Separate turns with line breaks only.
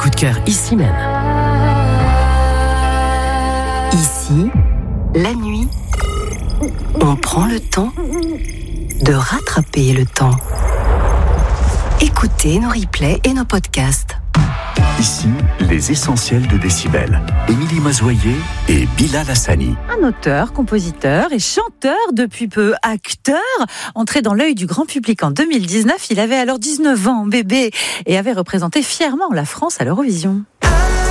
coup de cœur ici même. Ici, la nuit, on prend le temps de rattraper le temps. Écoutez nos replays et nos podcasts.
Ici, les essentiels de Décibel. Émilie Mazoyer et Bilal Hassani.
Un auteur, compositeur et chanteur, depuis peu acteur, entré dans l'œil du grand public en 2019. Il avait alors 19 ans, bébé, et avait représenté fièrement la France à l'Eurovision.